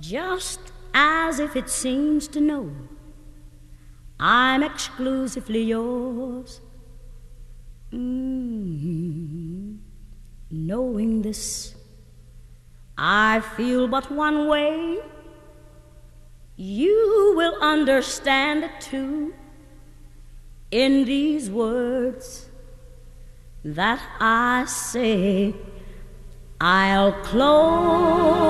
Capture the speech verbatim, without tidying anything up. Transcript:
just as if it seems to know I'm exclusively yours. Mm-hmm. Knowing this, I feel but one way. You will understand it too in these words that I say. I'll close